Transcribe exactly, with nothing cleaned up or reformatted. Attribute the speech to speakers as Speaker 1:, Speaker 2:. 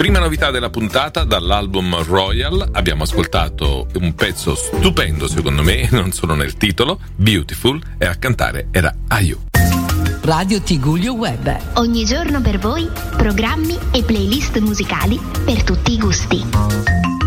Speaker 1: Prima novità della puntata dall'album Royal, abbiamo ascoltato un pezzo stupendo secondo me, non solo nel titolo, Beautiful, e a cantare era Ayu.
Speaker 2: Radio Tigullio Web.
Speaker 3: Ogni giorno per voi, programmi e playlist musicali per tutti i gusti.